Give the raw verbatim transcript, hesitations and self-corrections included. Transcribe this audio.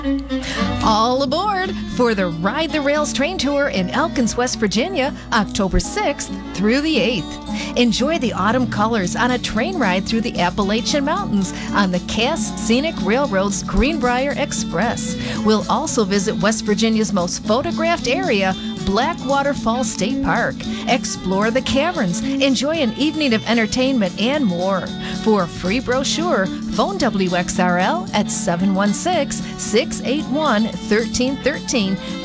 All aboard for the Ride the Rails train tour in Elkins, West Virginia, October sixth through the eighth. Enjoy the autumn colors on a train ride through the Appalachian Mountains on the Cass Scenic Railroad's Greenbrier Express. We'll also visit West Virginia's most photographed area, Blackwater Falls State Park. Explore the caverns, enjoy an evening of entertainment, and more. For a free brochure, phone W X R L at seven one six, six eight one, one three one three